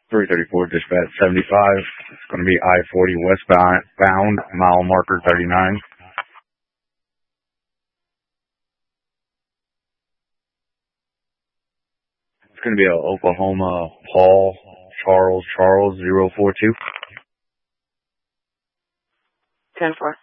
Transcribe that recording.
334 dispatch 75. It's going to be I-40 westbound, mile marker 39. It's going to be a Oklahoma Paul Charles 042. 10-4.